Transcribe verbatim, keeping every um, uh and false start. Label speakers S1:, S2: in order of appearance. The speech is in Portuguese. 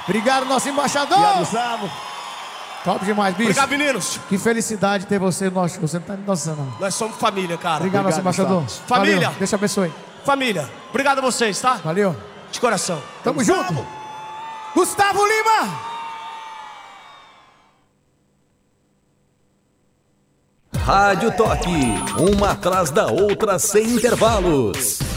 S1: Obrigado, nosso embaixador.
S2: Obrigado, Gustavo.
S1: Top demais, bicho.
S3: Obrigado, meninos.
S1: Que felicidade ter você no nosso show. Você não tá me noção, não.
S3: Nós somos família, cara.
S1: Obrigado, nosso embaixador.
S3: Gustavo. Família.
S1: Valeu. Deus te abençoe.
S3: Família. Obrigado a vocês, tá?
S1: Valeu.
S3: De coração.
S1: Tamo
S2: Gustavo.
S1: junto. Gustavo Lima.
S4: Rádio Toque, uma atrás da outra sem intervalos.